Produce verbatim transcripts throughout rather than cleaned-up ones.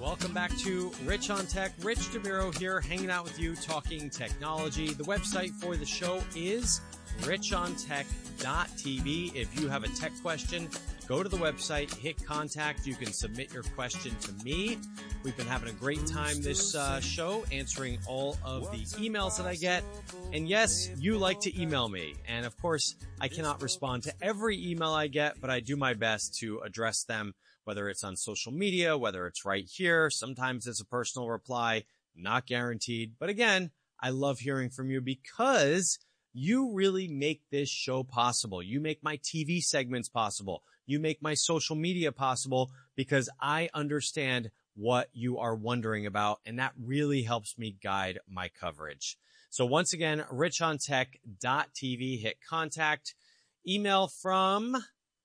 Welcome back to Rich on Tech. Rich DeMiro here, hanging out with you, talking technology. The website for the show is rich on tech dot t v. If you have a tech question, go to the website, hit contact. You can submit your question to me. We've been having a great time this uh, show, answering all of the emails that I get. And yes, you like to email me. And of course, I cannot respond to every email I get, but I do my best to address them, whether it's on social media, whether it's right here. Sometimes it's a personal reply, not guaranteed. But again, I love hearing from you because you really make this show possible. You make my T V segments possible. You make my social media possible because I understand what you are wondering about, and that really helps me guide my coverage. So once again, rich on tech dot t v, hit contact. Email from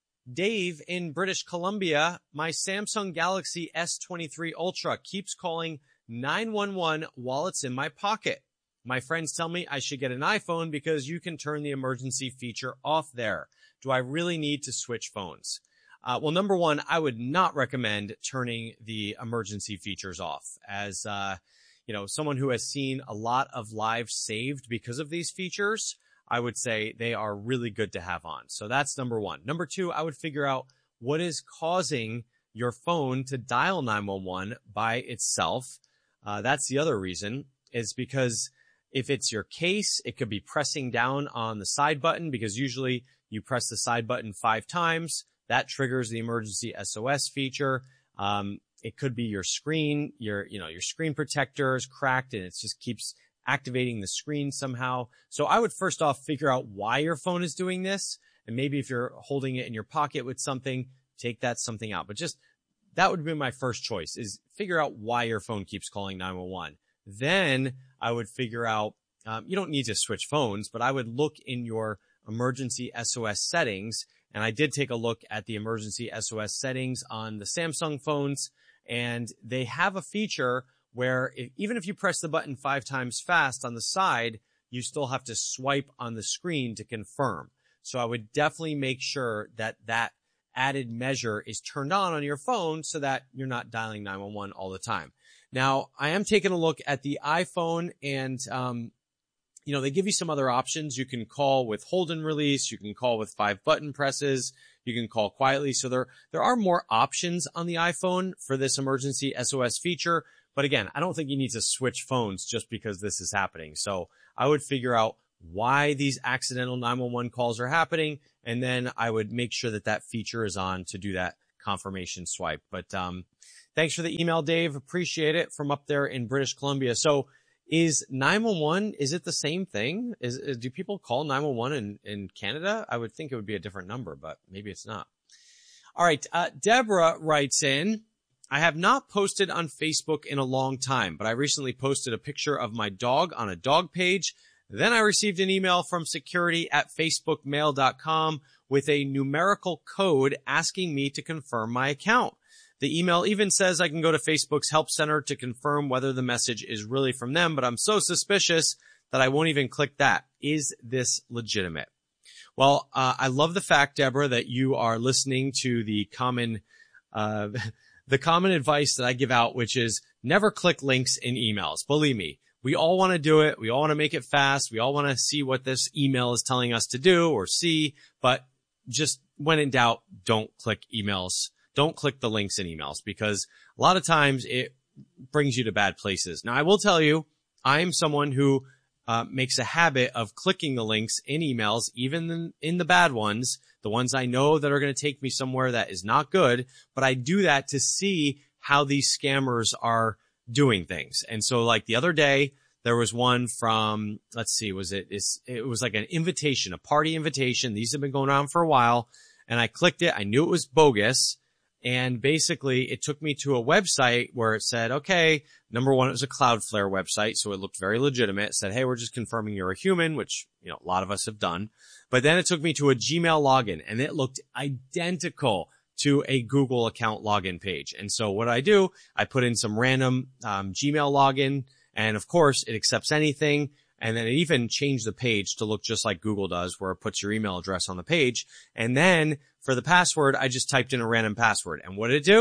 Dave in British Columbia. My Samsung Galaxy S twenty-three Ultra keeps calling nine one one while it's in my pocket. My friends tell me I should get an iPhone because you can turn the emergency feature off there. Do I really need to switch phones? Uh, well, number one, I would not recommend turning the emergency features off. As, uh, you know, someone who has seen a lot of lives saved because of these features, I would say they are really good to have on. So that's number one. Number two, I would figure out what is causing your phone to dial nine one one by itself. Uh, that's the other reason, is because if it's your case, it could be pressing down on the side button, because usually you press the side button five times. That triggers the emergency S O S feature. Um, it could be your screen, your, you know, your screen protector is cracked and it just keeps activating the screen somehow. So I would first off figure out why your phone is doing this. And maybe if you're holding it in your pocket with something, take that something out. But just, that would be my first choice, is figure out why your phone keeps calling nine one one. Then I would figure out, um, you don't need to switch phones, but I would look in your emergency S O S settings. And I did take a look at the emergency S O S settings on the Samsung phones, and they have a feature where if, even if you press the button five times fast on the side, you still have to swipe on the screen to confirm. So I would definitely make sure that that added measure is turned on on your phone so that you're not dialing nine one one all the time. Now, I am taking a look at the iPhone, and um, you know, they give you some other options. You can call with hold and release. You can call with five button presses. You can call quietly. So there, there are more options on the iPhone for this emergency S O S feature. But again, I don't think you need to switch phones just because this is happening. So I would figure out why these accidental nine one one calls are happening. And then I would make sure that that feature is on to do that confirmation swipe. But, um, thanks for the email, Dave. Appreciate it, from up there in British Columbia. So, Is nine one one, is it the same thing? Is, is do people call nine one one in, in Canada? I would think it would be a different number, but maybe it's not. All right. Uh, Deborah writes in, I have not posted on Facebook in a long time, but I recently posted a picture of my dog on a dog page. Then I received an email from security at facebook mail dot com with a numerical code asking me to confirm my account. The email even says I can go to Facebook's help center to confirm whether the message is really from them, but I'm so suspicious that I won't even click that. Is this legitimate? Well, uh, I love the fact, Deborah, that you are listening to the common, uh, the common advice that I give out, which is never click links in emails. Believe me, we all want to do it. We all want to make it fast. We all want to see what this email is telling us to do or see, but just when in doubt, don't click emails. Don't click the links in emails, because a lot of times it brings you to bad places. Now, I will tell you, I am someone who uh, makes a habit of clicking the links in emails, even in, in the bad ones, the ones I know that are going to take me somewhere that is not good. But I do that to see how these scammers are doing things. And so, like the other day, there was one from, let's see, was it, it's, it was like an invitation, a party invitation. These have been going on for a while. And I clicked it. I knew it was bogus. And basically, it took me to a website where it said, okay, number one, it was a Cloudflare website, so it looked very legitimate. It said, hey, we're just confirming you're a human, which, you know, a lot of us have done. But then it took me to a Gmail login, and it looked identical to a Google account login page. And so what I do, I put in some random um, Gmail login, and of course, it accepts anything. And then it even changed the page to look just like Google does, where it puts your email address on the page. And then for the password, I just typed in a random password. And what did it do?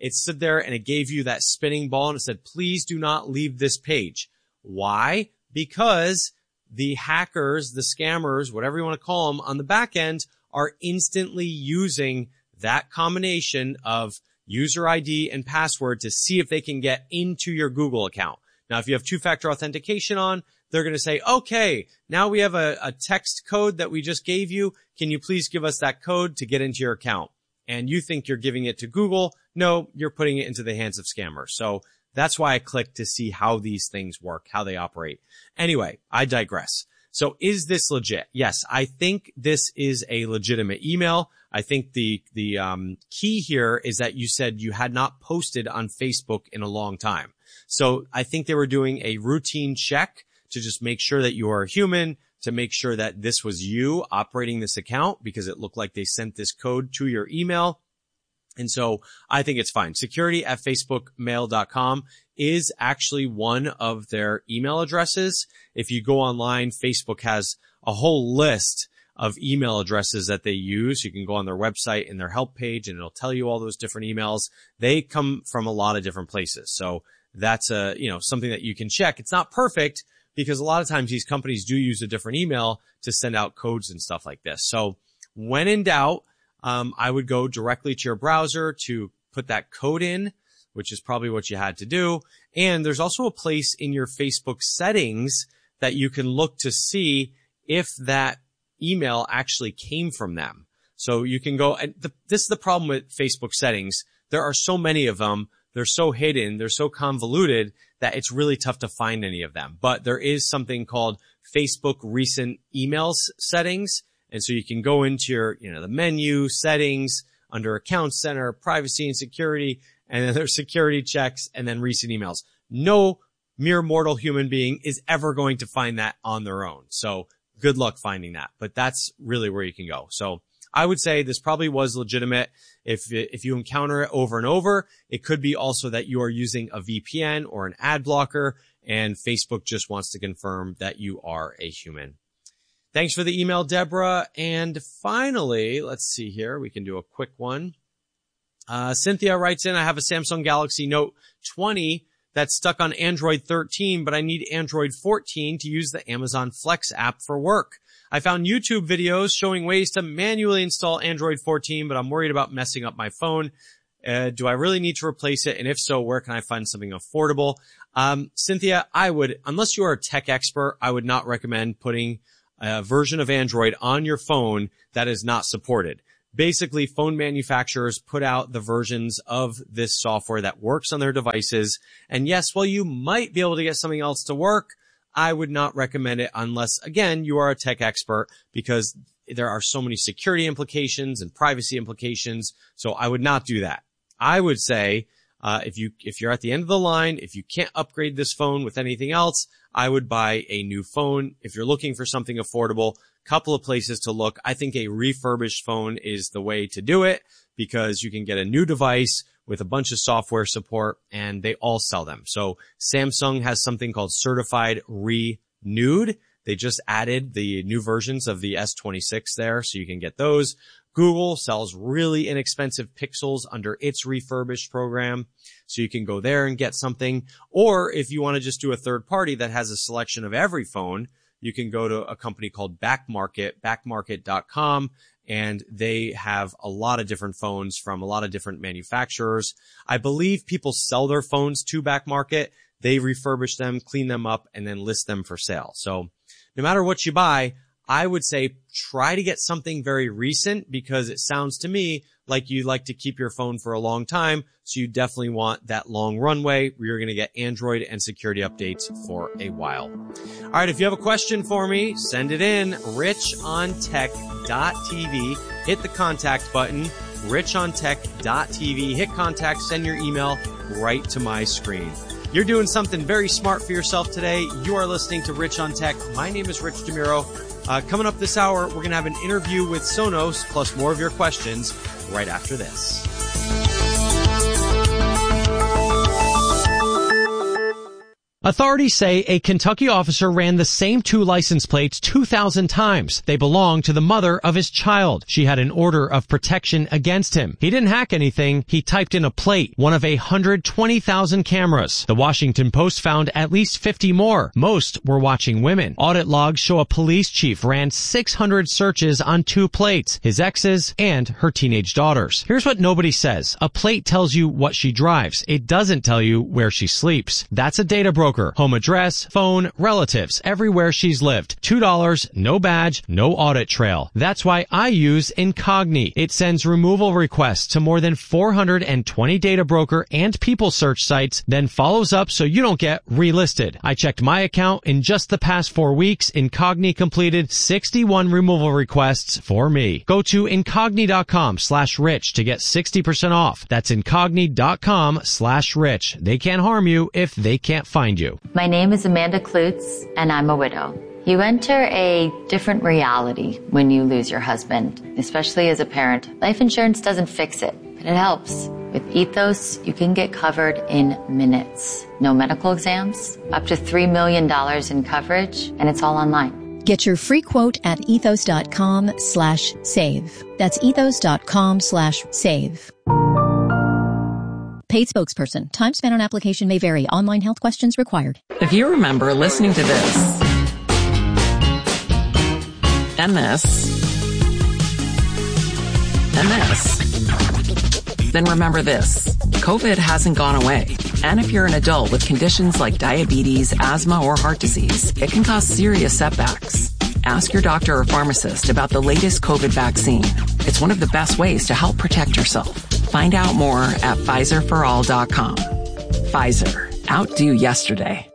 it stood there and it gave you that spinning ball and it said, please do not leave this page. Why? Because the hackers, the scammers, whatever you want to call them on the back end are instantly using that combination of user I D and password to see if they can get into your Google account. Now, if you have two-factor authentication on, they're going to say, okay, now we have a, a text code that we just gave you. Can you please give us that code to get into your account? And you think you're giving it to Google. No, you're putting it into the hands of scammers. So that's why I clicked to see how these things work, how they operate. Anyway, I digress. So is this legit? Yes, I think this is a legitimate email. I think the, the, um, key here is that you said you had not posted on Facebook in a long time. So I think they were doing a routine check to just make sure that you are a human, to make sure that this was you operating this account, because it looked like they sent this code to your email. And so I think it's fine. Security at facebook mail dot com is actually one of their email addresses. If you go online, Facebook has a whole list of email addresses that they use. You can go on their website and their help page and it'll tell you all those different emails. They come from a lot of different places. So that's a, you know, something that you can check. It's not perfect because a lot of times these companies do use a different email to send out codes and stuff like this. So when in doubt, um, I would go directly to your browser to put that code in, which is probably what you had to do. And there's also a place in your Facebook settings that you can look to see if that email actually came from them. So you can go, and the, this is the problem with Facebook settings. There are so many of them. They're so hidden. They're so convoluted that it's really tough to find any of them. But there is something called Facebook recent emails settings. And so you can go into your, you know, the menu settings under Account Center, privacy and security, and then there's security checks and then recent emails. No mere mortal human being is ever going to find that on their own. So good luck finding that, but that's really where you can go. So I would say this probably was legitimate. If, if you encounter it over and over, it could be also that you are using a V P N or an ad blocker and Facebook just wants to confirm that you are a human. Thanks for the email, Deborah. And finally, let's see here. We can do a quick one. Uh, Cynthia writes in, I have a Samsung Galaxy Note twenty that's stuck on Android thirteen, but I need Android fourteen to use the Amazon Flex app for work. I found YouTube videos showing ways to manually install Android fourteen, but I'm worried about messing up my phone. Uh, do I really need to replace it? And if so, where can I find something affordable? Um, Cynthia, I would, unless you are a tech expert, I would not recommend putting a version of Android on your phone that is not supported. Basically, phone manufacturers put out the versions of this software that works on their devices. And yes, while you might be able to get something else to work, I would not recommend it unless, again, you are a tech expert, because there are so many security implications and privacy implications. So I would not do that. I would say, uh, if you, if you're at the end of the line, if you can't upgrade this phone with anything else, I would buy a new phone. If you're looking for something affordable, couple of places to look. I think a refurbished phone is the way to do it, because you can get a new device with a bunch of software support and they all sell them. So Samsung has something called Certified Renewed. They just added the new versions of the S twenty-six there, so you can get those. Google sells really inexpensive Pixels under its refurbished program, so you can go there and get something. Or if you want to just do a third party that has a selection of every phone, you can go to a company called Backmarket, backmarket dot com, and they have a lot of different phones from a lot of different manufacturers. I believe people sell their phones to Backmarket. They refurbish them, clean them up, and then list them for sale. So no matter what you buy, I would say try to get something very recent, because it sounds to me like you like to keep your phone for a long time. So you definitely want that long runway where you're going to get Android and security updates for a while. All right. If you have a question for me, send it in. rich on tech dot t v. Hit the contact button. rich on tech dot t v. Hit contact. Send your email right to my screen. You're doing something very smart for yourself today. You are listening to Rich on Tech. My name is Rich DeMuro. Uh, coming up this hour, we're going to have an interview with Sonos, plus more of your questions right after this. Authorities say a Kentucky officer ran the same two license plates two thousand times. They belonged to the mother of his child. She had an order of protection against him. He didn't hack anything. He typed in a plate, one of a one hundred twenty thousand cameras. The Washington Post found at least fifty more. Most were watching women. Audit logs show a police chief ran six hundred searches on two plates, his ex's and her teenage daughter's. Here's what nobody says. A plate tells you what she drives. It doesn't tell you where she sleeps. That's a data broker. Home address, phone, relatives, everywhere she's lived. two dollars, no badge, no audit trail. That's why I use Incogni. It sends removal requests to more than four hundred twenty data broker and people search sites, then follows up so you don't get relisted. I checked my account. In just the past four weeks, Incogni completed sixty-one removal requests for me. Go to Incogni.com slash rich to get sixty percent off. That's Incogni.com slash rich. They can't harm you if they can't find you. My name is Amanda Klutz, and I'm a widow. You enter a different reality when you lose your husband, especially as a parent. Life insurance doesn't fix it, but it helps. With Ethos, you can get covered in minutes. No medical exams, up to three million dollars in coverage, and it's all online. Get your free quote at ethos.com slash save. That's ethos.com slash save. Paid spokesperson. Time spent on application may vary. Online health questions required. If you remember listening to this and this and this, then remember this. COVID hasn't gone away. And if you're an adult with conditions like diabetes, asthma, or heart disease, it can cause serious setbacks. Ask your doctor or pharmacist about the latest COVID vaccine. It's one of the best ways to help protect yourself. Find out more at Pfizer for all dot com. Pfizer. Outdo yesterday.